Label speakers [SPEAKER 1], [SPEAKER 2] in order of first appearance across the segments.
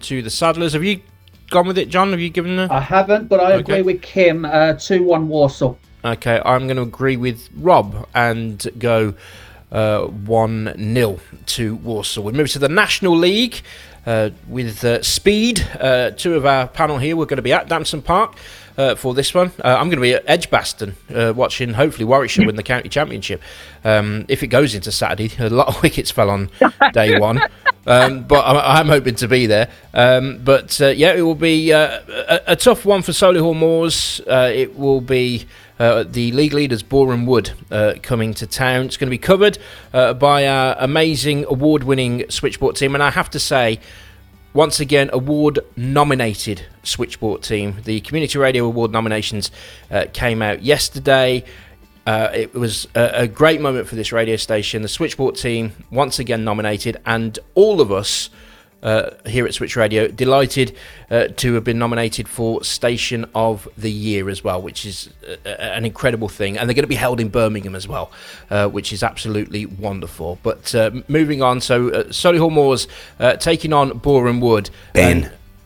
[SPEAKER 1] to the Saddlers. Have you gone with it, John? Have you given
[SPEAKER 2] I haven't, but I agree with Kim. 2-1 Walsall.
[SPEAKER 1] Okay, I'm going to agree with Rob and go 1-0 to Walsall. We move to the National League with Speed. Two of our panel here, we're going to be at Damson Park for this one. I'm going to be at Edgbaston watching, hopefully, Warwickshire win the county championship. If it goes into Saturday, a lot of wickets fell on day one. But I'm hoping to be there. It will be a tough one for Solihull Moors. It will be the league leaders, Boreham Wood, coming to town. It's going to be covered by our amazing award-winning Switchboard team. And I have to say, once again, award-nominated Switchboard team. The Community Radio Award nominations came out yesterday. It was a great moment for this radio station. The Switchboard team, once again nominated, and all of us here at Switch Radio delighted to have been nominated for Station of the Year as well, which is an incredible thing. And they're going to be held in Birmingham as well, which is absolutely wonderful. But moving on, so Solihull Moors taking on Boreham Wood.
[SPEAKER 3] Ben.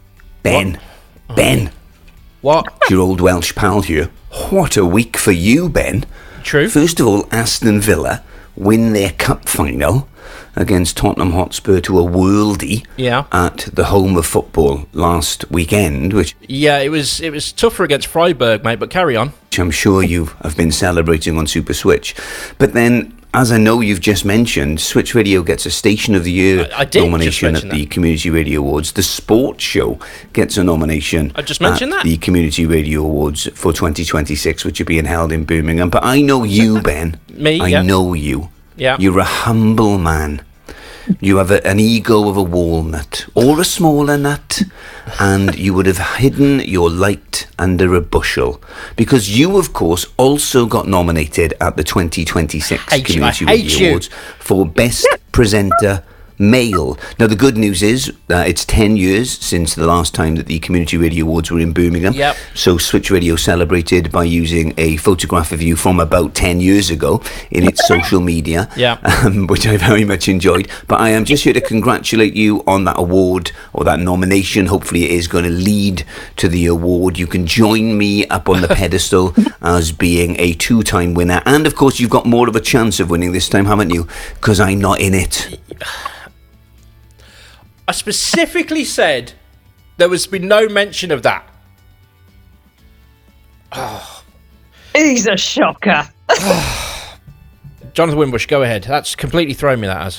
[SPEAKER 1] What?
[SPEAKER 3] It's your old Welsh pal here. What a week for you, Ben.
[SPEAKER 1] True.
[SPEAKER 3] First of all, Aston Villa win their cup final against Tottenham Hotspur to a worldie at the home of football last weekend, which
[SPEAKER 1] it was tougher against Freiburg, mate, but carry on.
[SPEAKER 3] Which I'm sure you have been celebrating on Super Switch. But then, as I know you've just mentioned, Switch Radio gets a Station of the Year nomination at the Community Radio Awards. The Sports Show gets a nomination
[SPEAKER 1] I just mentioned
[SPEAKER 3] at
[SPEAKER 1] that.
[SPEAKER 3] the Community Radio Awards for 2026, which are being held in Birmingham. But I know you, Ben. I know you.
[SPEAKER 1] Yeah.
[SPEAKER 3] You're a humble man. You have an ego of a walnut or a smaller nut, and you would have hidden your light under a bushel, because you, of course, also got nominated at the 2026 Community Radio Awards for Best Presenter Male. Now, the good news is that it's 10 years since the last time that the Community Radio Awards were in Birmingham.
[SPEAKER 1] Yep.
[SPEAKER 3] So Switch Radio celebrated by using a photograph of you from about 10 years ago in its social media, which I very much enjoyed. But I am just here to congratulate you on that award, or that nomination. Hopefully it is going to lead to the award. You can join me up on the pedestal as being a 2-time winner. And, of course, you've got more of a chance of winning this time, haven't you? Because I'm not in it.
[SPEAKER 1] I specifically said there was been no mention of that.
[SPEAKER 4] Oh. He's a shocker.
[SPEAKER 1] Jonathan Wimbush, go ahead. That's completely thrown me, that has.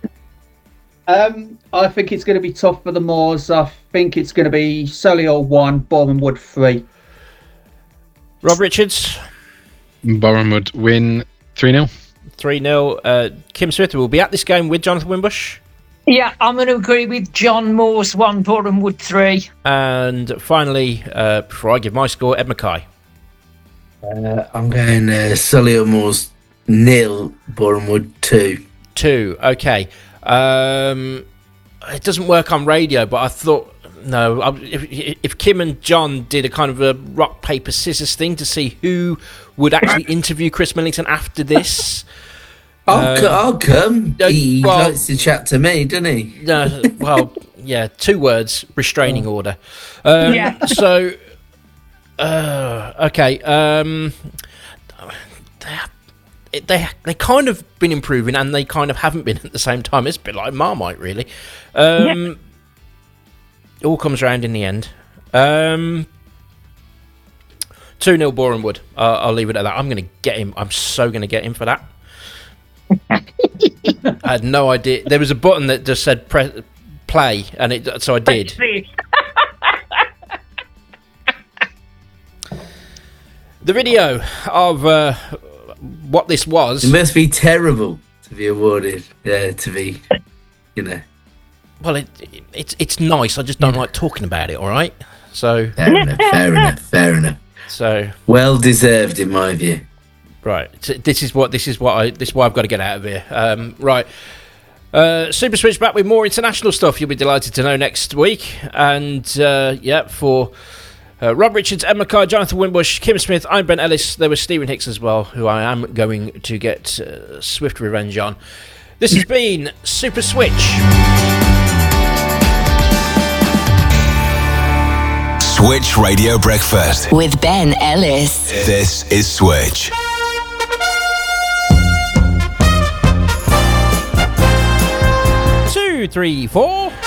[SPEAKER 2] I think it's going to be tough for the Moors. I think it's going to be Solihull 1, Boreham Wood 3.
[SPEAKER 1] Rob Richards?
[SPEAKER 5] Boreham Wood win 3-0.
[SPEAKER 1] 3-0. Kim Smith will be at this game with Jonathan Wimbush.
[SPEAKER 4] Yeah, I'm going to agree with John. Moors 1, Boreham Wood 3.
[SPEAKER 1] And finally, before I give my score, Ed Mackay.
[SPEAKER 6] I'm going Solihull Moors 0, Boreham Wood 2.
[SPEAKER 1] 2, okay. It doesn't work on radio, but I thought, if Kim and John did a kind of a rock, paper, scissors thing to see who would actually interview Chris Millington after this...
[SPEAKER 6] I'll come. He likes to chat to me, doesn't he?
[SPEAKER 1] 2 words: restraining order. So, okay. They kind of been improving, and they kind of haven't been at the same time. It's a bit like Marmite, really. It all comes round in the end. 2-0 Boreham Wood. I'll leave it at that. I'm going to get him. I'm so going to get him for that. I had no idea. There was a button that just said play, and so I did. The video of what this was.
[SPEAKER 6] It must be terrible to be awarded. To be,
[SPEAKER 1] Well, it's nice. I just don't like talking about it. All right. So
[SPEAKER 6] fair enough.
[SPEAKER 1] So
[SPEAKER 6] well deserved, in my view.
[SPEAKER 1] Right. This is why I've got to get out of here. Right. Super Switch back with more international stuff. You'll be delighted to know next week. And for Rob Richards, Ed Mackay, Jonathan Wimbush, Kim Smith, I'm Ben Ellis. There was Stephen Hicks as well, who I am going to get swift revenge on. This has been Super Switch.
[SPEAKER 7] Switch Radio Breakfast
[SPEAKER 8] with Ben Ellis.
[SPEAKER 7] This is Switch.
[SPEAKER 1] 2, 3, 4.